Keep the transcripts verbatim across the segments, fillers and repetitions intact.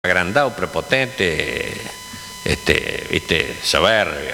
agrandado, prepotente, este, este, soberbio.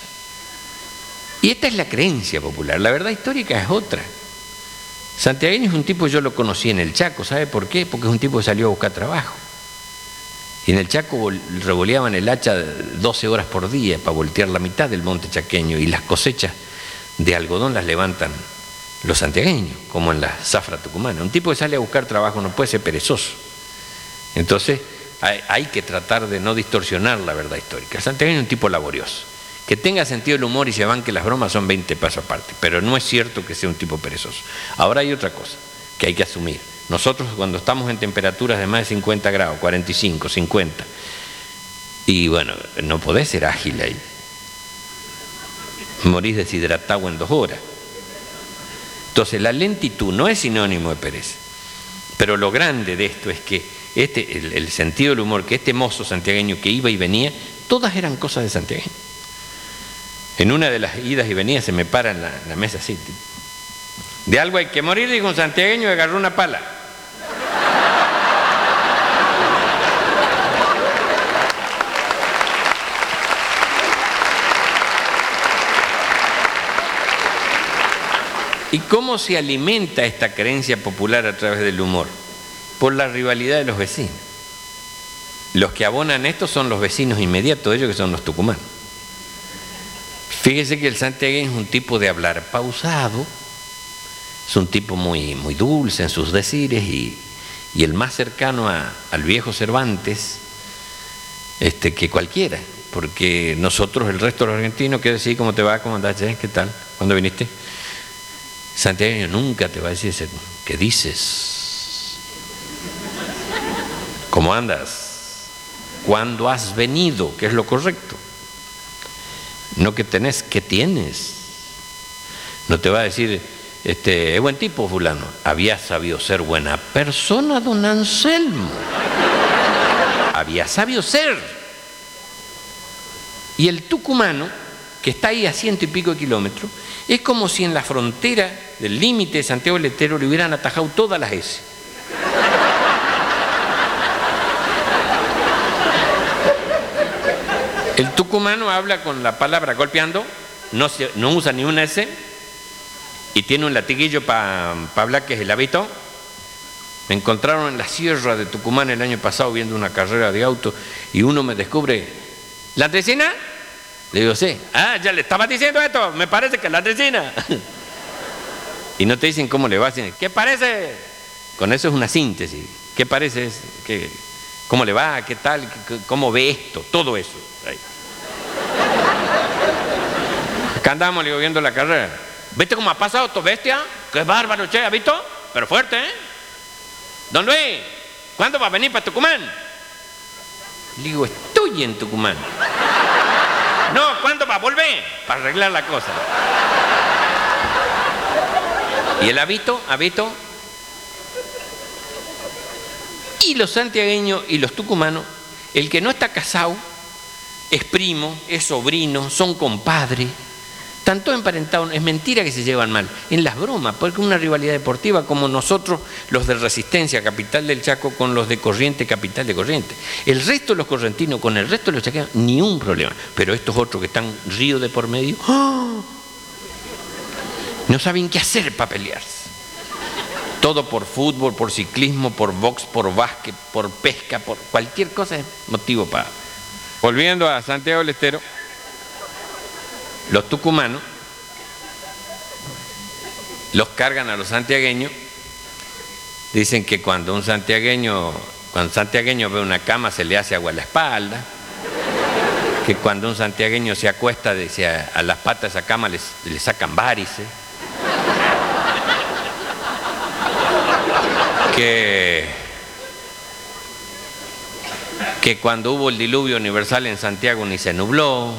Y esta es la creencia popular. La verdad histórica es otra. Santiagueño es un tipo, yo lo conocí en el Chaco. ¿Sabe por qué? Porque es un tipo que salió a buscar trabajo. Y en el Chaco revoleaban el hacha doce horas por día para voltear la mitad del monte chaqueño, y las cosechas de algodón las levantan los santiagueños, como en la zafra tucumana. Un tipo que sale a buscar trabajo no puede ser perezoso. Entonces hay, hay que tratar de no distorsionar la verdad histórica. El santiagueño es un tipo laborioso. Que tenga sentido del humor y se van que las bromas son veinte pasos aparte, pero no es cierto que sea un tipo perezoso. Ahora hay otra cosa que hay que asumir. Nosotros cuando estamos en temperaturas de más de cincuenta grados, cuarenta y cinco, cincuenta, y bueno, no podés ser ágil ahí. Morís deshidratado en dos horas. Entonces la lentitud no es sinónimo de pereza. Pero lo grande de esto es que este, el, el sentido del humor, que este mozo santiagueño que iba y venía, todas eran cosas de santiagueño. En una de las idas y venidas se me para en la, en la mesa así. De algo hay que morir, dijo un santiagueño y agarró una pala. ¿Y cómo se alimenta esta creencia popular a través del humor? Por la rivalidad de los vecinos. Los que abonan esto son los vecinos inmediatos, ellos que son los tucumanos. Fíjese que el santiagueño es un tipo de hablar pausado, es un tipo muy, muy dulce en sus decires, y, y el más cercano a, al viejo Cervantes este, que cualquiera, porque nosotros, el resto de los argentinos, ¿qué decir? ¿Cómo te va? ¿Cómo andás? ¿Qué tal? ¿Cuándo viniste? Santiagueño nunca te va a decir ¿qué dices? ¿Cómo andas? ¿Cuándo has venido? ¿Qué es lo correcto? No que tenés, ¿qué tienes? No te va a decir, este, es buen tipo fulano. Había sabido ser buena persona, don Anselmo. Había sabido ser. Y el tucumano, que está ahí a ciento y pico de kilómetros, es como si en la frontera del límite de Santiago del Estero le hubieran atajado todas las S. El tucumano habla con la palabra golpeando, no, se, no usa ni una S, y tiene un latiguillo para pa hablar, que es el hábito. Me encontraron en la sierra de Tucumán el año pasado viendo una carrera de auto, y uno me descubre, ¿la Andresina? Le digo, sí. Ah, ya le estaba diciendo esto, me parece que es la Andresina. Y no te dicen cómo le va, dicen, ¿qué parece? Con eso es una síntesis. ¿Qué parece? ¿Qué, ¿Cómo le va? ¿Qué tal? ¿Cómo ve esto? Todo eso. Ahí. Acá andamos, le digo, viendo la carrera. ¿Viste cómo ha pasado tu bestia? ¡Qué bárbaro, che! ¿Has visto? Pero fuerte, ¿eh? Don Luis, ¿cuándo va a venir para Tucumán? Le digo, estoy en Tucumán. No, ¿cuándo va a volver? Para arreglar la cosa. ¿Y el hábito? ¿Hábito? Y los santiagueños y los tucumanos, el que no está casado es primo, es sobrino, son compadres, están todos emparentados. Es mentira que se llevan mal. En las bromas, porque una rivalidad deportiva, como nosotros, los de Resistencia, capital del Chaco, con los de Corrientes, capital de Corrientes. El resto de los correntinos con el resto de los chaqueños, ni un problema. Pero estos otros que están río de por medio, ¡oh!, no saben qué hacer para pelearse. Todo por fútbol, por ciclismo, por box, por básquet, por pesca, por cualquier cosa es motivo para... Volviendo a Santiago del Estero, los tucumanos los cargan a los santiagueños. Dicen que cuando un santiagueño, cuando un santiagueño ve una cama se le hace agua a la espalda, que cuando un santiagueño se acuesta, dice, a, a las patas de esa cama les, le sacan varices. Que, que cuando hubo el diluvio universal en Santiago ni se nubló,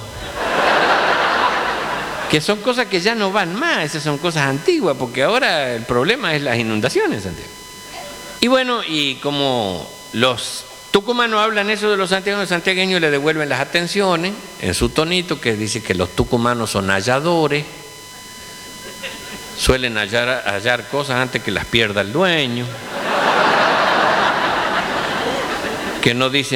que son cosas que ya no van más, esas son cosas antiguas, porque ahora el problema es las inundaciones en Santiago. Y bueno, y como los tucumanos hablan eso de los santiagueños, los santiagueños le devuelven las atenciones en su tonito, que dice que los tucumanos son halladores, suelen hallar, hallar cosas antes que las pierda el dueño. que no dicen